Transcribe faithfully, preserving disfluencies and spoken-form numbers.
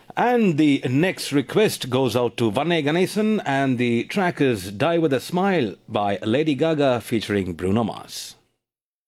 And the next request goes out to Vanne Ganesan, and the track is Die With a Smile by Lady Gaga featuring Bruno Mars.